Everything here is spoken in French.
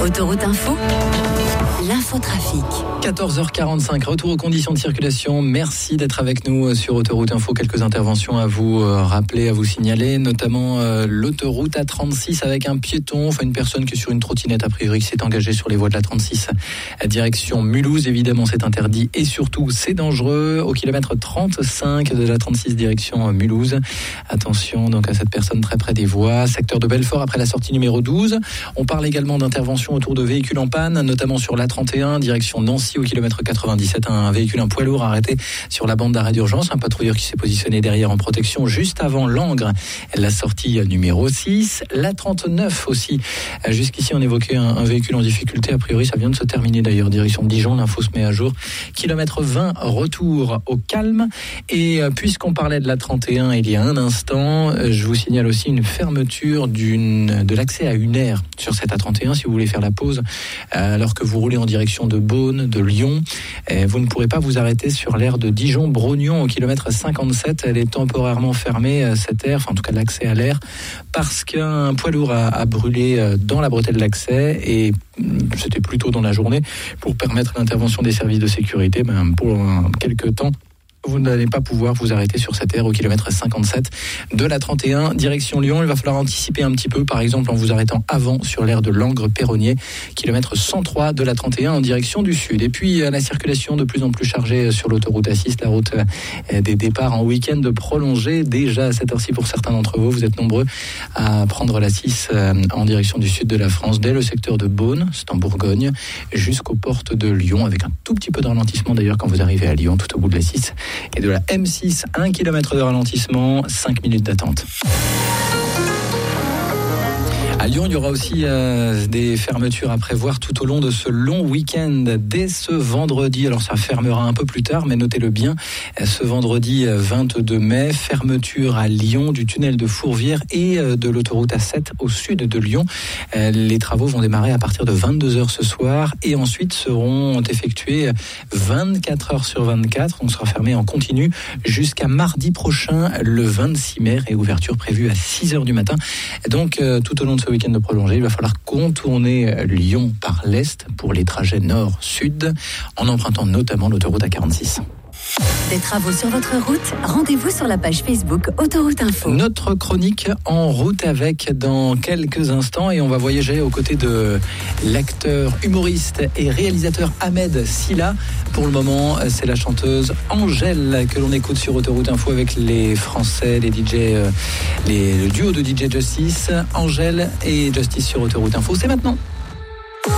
Autoroute Info, l'infotrafic. 14h45, retour aux conditions de circulation. Merci d'être avec nous sur Autoroute Info. Quelques interventions à vous rappeler, à vous signaler, notamment l'autoroute A36 avec un piéton, une personne qui est sur une trottinette a priori qui s'est engagée sur les voies de la 36 à direction Mulhouse. Évidemment, c'est interdit et surtout c'est dangereux. Au kilomètre 35 de la 36 direction Mulhouse. Attention donc à cette personne très près des voies. Secteur de Belfort après la sortie numéro 12. On parle également d'intervention autour de véhicules en panne, notamment sur la 31 direction Nancy au kilomètre 97. Un véhicule, un poids lourd arrêté sur la bande d'arrêt d'urgence. Un patrouilleur qui s'est positionné derrière en protection juste avant Langres. La sortie numéro 6. La 39 aussi. Jusqu'ici, on évoquait un véhicule en difficulté. A priori, ça vient de se terminer d'ailleurs. Direction Dijon, l'info se met à jour. Kilomètre 20, retour au calme. Et puisqu'on parlait de la 31 il y a un instant, je vous signale aussi une fermeture de l'accès à une aire sur cette A31. Si vous voulez faire la pause, alors que vous roulez en direction de Beaune, de Lyon, vous ne pourrez pas vous arrêter sur l'aire de Dijon-Brognon au kilomètre 57. Elle est temporairement fermée, cette aire, en tout cas l'accès à l'aire, parce qu'un poids lourd a brûlé dans la bretelle d'accès et c'était plus tôt dans la journée pour permettre l'intervention des services de sécurité. Pour quelques temps, vous n'allez pas pouvoir vous arrêter sur cette aire au kilomètre 57 de la 31 direction Lyon. Il va falloir anticiper un petit peu, par exemple en vous arrêtant avant sur l'aire de Langres-Perronnier, kilomètre 103 de la 31 en direction du sud. Et puis la circulation de plus en plus chargée sur l'autoroute A6, la route des départs en week-end prolongé. Déjà à cette heure-ci pour certains d'entre vous, vous êtes nombreux à prendre la 6 en direction du sud de la France, dès le secteur de Beaune, c'est en Bourgogne, jusqu'aux portes de Lyon, avec un tout petit peu de ralentissement d'ailleurs quand vous arrivez à Lyon, tout au bout de la 6. Et de la M6, 1 km de ralentissement, 5 minutes d'attente. À Lyon, il y aura aussi des fermetures à prévoir tout au long de ce long week-end. Dès ce vendredi, alors ça fermera un peu plus tard, mais notez-le bien, ce vendredi 22 mai, fermeture à Lyon du tunnel de Fourvière et de l'autoroute A7 au sud de Lyon. Les travaux vont démarrer à partir de 22h ce soir et ensuite seront effectués 24 heures sur 24. On sera fermé en continu jusqu'à mardi prochain, le 26 mai, et ouverture prévue à 6h du matin. Donc tout au long de ce week-end de prolongé, il va falloir contourner Lyon par l'est pour les trajets nord-sud en empruntant notamment l'autoroute A46. Des travaux sur votre route, rendez-vous sur la page Facebook Autoroute Info. Notre chronique en route avec dans quelques instants et on va voyager aux côtés de l'acteur, humoriste et réalisateur Ahmed Silla. Pour le moment, c'est la chanteuse Angèle que l'on écoute sur Autoroute Info avec les Français, les DJ, le duo de DJ Justice, Angèle et Justice sur Autoroute Info. C'est maintenant.